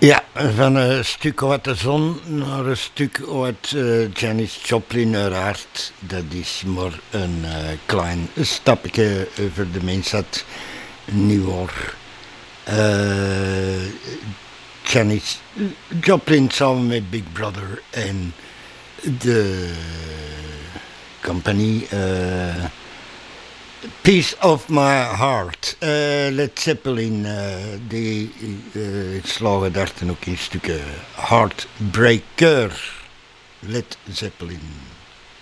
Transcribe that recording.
Ja, van een stuk uit de zon naar een stuk uit Janis Joplin uiteraard. Dat is maar een klein stapje voor de mensheid. Niet waar. Eh, Janis Joplin samen met Big Brother en de compagnie Piece of My Heart. Led Zeppelin, die slagen daar dan ook in stukken. Heartbreaker. Led Zeppelin.